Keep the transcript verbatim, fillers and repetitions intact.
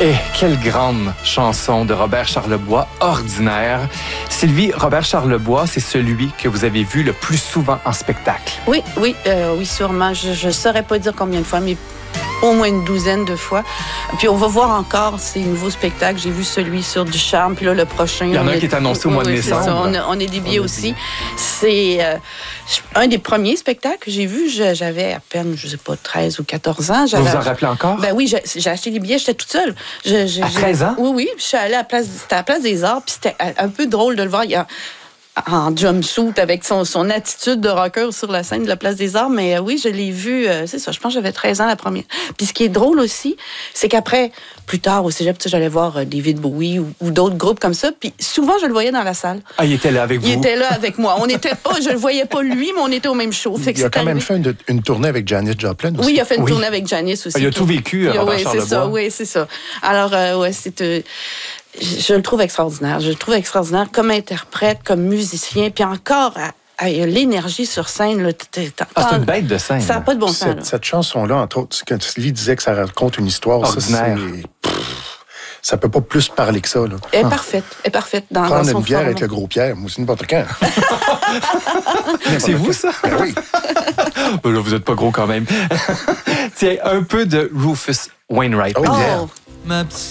Et quelle grande chanson de Robert Charlebois, Ordinaire. Sylvie, Robert Charlebois, c'est celui que vous avez vu le plus souvent en spectacle. Oui, oui, euh, oui, sûrement. Je ne saurais pas dire combien de fois, mais au moins une douzaine de fois. Puis on va voir encore ces nouveaux spectacles. J'ai vu celui sur Ducharme, puis là, le prochain... Il y en a un est... qui est annoncé au mois oui, de décembre. Ça. On, a, on a des billets aussi. C'est euh, un des premiers spectacles que j'ai vu. Je, j'avais à peine, je ne sais pas, treize ou quatorze ans. Vous vous en rappelez encore? Ben oui, j'ai, j'ai acheté des billets, j'étais toute seule. Je, je, à treize ans? Oui, oui. Puis je suis allée à la place, c'était à la place des Arts, puis c'était un peu drôle de le voir. Il y a, en jumpsuit avec son, son attitude de rocker sur la scène de la Place des Arts. Mais euh, oui, je l'ai vu, euh, c'est ça, je pense que j'avais treize ans la première. Puis ce qui est drôle aussi, c'est qu'après, plus tard au cégep, j'allais voir euh, David Bowie ou, ou d'autres groupes comme ça. Puis souvent, je le voyais dans la salle. Ah, il était là avec vous? Il était là avec moi. On n'était pas, je le voyais pas lui, mais on était au même show. Fait que il a quand arrivé. même fait une, une tournée avec Janis Joplin aussi. Oui, il a fait une oui. tournée avec Janis aussi. Il a tout vécu, puis, Robert oui, Charlebois. c'est ça, oui, c'est ça. Alors, euh, ouais, c'est... Euh, je le trouve extraordinaire. Je le trouve extraordinaire comme interprète, comme musicien, puis encore à, à l'énergie sur scène. Là, ah, c'est une bête de scène. Ça n'a pas de bon sens. Cette, cette chanson-là, entre autres, quand Sylvie disait que ça raconte une histoire, ordinaire. ça, c'est... Pff, ça peut pas plus parler que ça. Là. Elle est ah. parfaite. Elle est parfaite dans, Prendre dans son une bière format. avec le gros Pierre, moi aussi, n'importe quand. C'est vous, ça? Ben oui. Ben là, vous n'êtes pas gros quand même. Tiens, un peu de Rufus Wainwright. Oh, yeah. Oh. Ma petite